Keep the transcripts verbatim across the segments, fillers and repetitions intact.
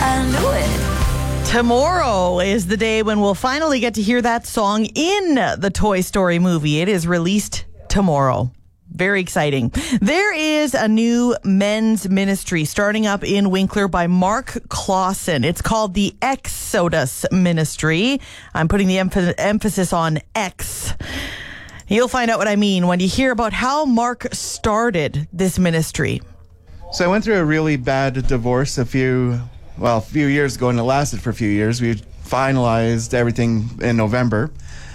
I knew it. Tomorrow is the day when we'll finally get to hear that song in the Toy Story movie. It is released tomorrow. Very exciting. There is a new men's ministry starting up in Winkler by Mark Clausen. It's called the Exodus Ministry. I'm putting the emph- emphasis on X. You'll find out what I mean when you hear about how Mark started this ministry. So I went through a really bad divorce a few, well, a few years ago, and it lasted for a few years. We finalized everything in November.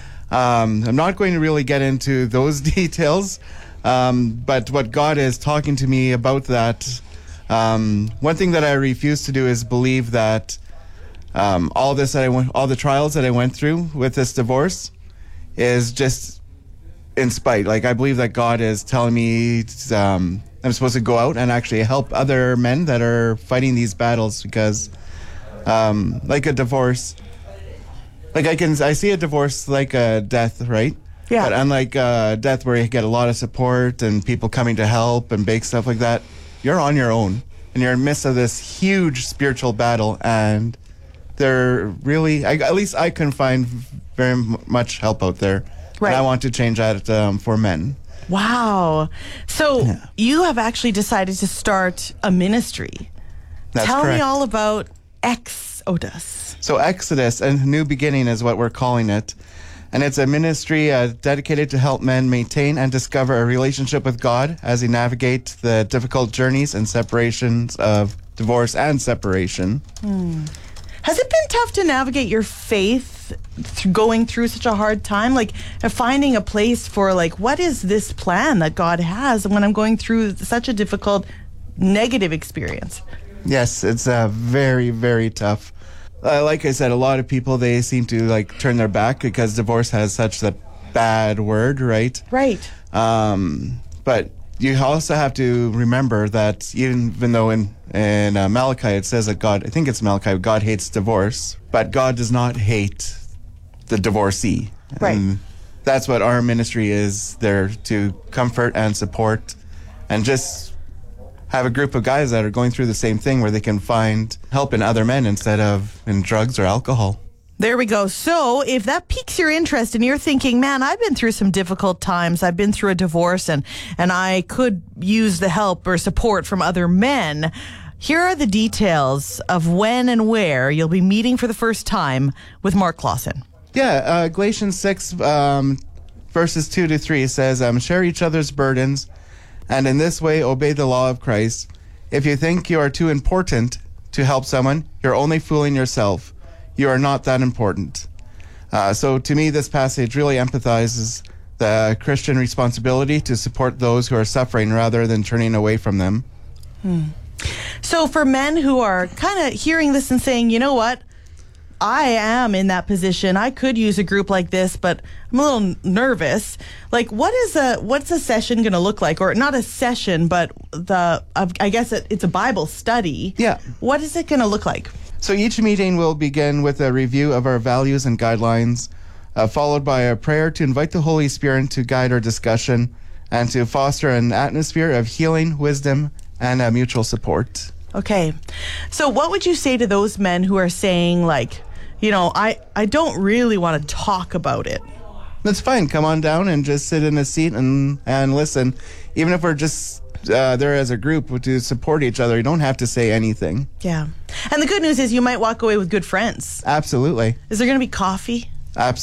Um, I'm not going to really get into those details. Um, but what God is talking to me about that, um, one thing that I refuse to do is believe that um, all this that I went, all the trials that I went through with this divorce is just in spite. Like, I believe that God is telling me um, I'm supposed to go out and actually help other men that are fighting these battles, because um, like a divorce, like I can I see a divorce like a death, right? Yeah. But unlike uh, death, where you get a lot of support and people coming to help and big stuff like that, you're on your own and you're in the midst of this huge spiritual battle. And they're really, I, at least I can find very m- much help out there. Right. And I want to change that um, for men. Wow. So Yeah. you have actually decided to start a ministry. That's Tell correct. me all about Exodus. So Exodus, a new beginning is what we're calling it. And it's a ministry uh, dedicated to help men maintain and discover a relationship with God as they navigate the difficult journeys and separations of divorce and separation. Hmm. Has it been tough to navigate your faith th- going through such a hard time? Like uh, finding a place for like, what is this plan that God has when I'm going through such a difficult negative experience? Yes, it's uh, very, very tough. Uh, like I said, a lot of people, they seem to like turn their back because divorce has such a bad word, right? Right. Um, but you also have to remember that even though in, in uh, Malachi it says that God, I think it's Malachi, God hates divorce, but God does not hate the divorcee. Right. And that's what our ministry is, there to comfort and support and just have a group of guys that are going through the same thing where they can find help in other men instead of in drugs or alcohol. There we go. So if that piques your interest and you're thinking, man, I've been through some difficult times. I've been through a divorce and, and I could use the help or support from other men. Here are the details of when and where you'll be meeting for the first time with Mark Clausen. Yeah, uh, Galatians six, um, verses two to three says, um, share each other's burdens, and in this way obey the law of Christ. If you think you are too important to help someone, you're only fooling yourself. You are not that important. Uh, so to me, this passage really empathizes the Christian responsibility to support those who are suffering rather than turning away from them. Hmm. So for men who are kind of hearing this and saying, you know what, I am in that position. I could use a group like this, but I'm a little nervous. Like, what is a what's a session going to look like? Or not a session, but the I guess it, it's a Bible study. Yeah. What is it going to look like? So each meeting will begin with a review of our values and guidelines, uh, followed by a prayer to invite the Holy Spirit to guide our discussion and to foster an atmosphere of healing, wisdom, and uh, mutual support. Okay. So what would you say to those men who are saying, like, you know, I, I don't really want to talk about it? That's fine. Come on down and just sit in a seat and, and listen. Even if we're just uh, there as a group to support each other, you don't have to say anything. Yeah. And the good news is you might walk away with good friends. Absolutely. Is there going to be coffee? Absolutely.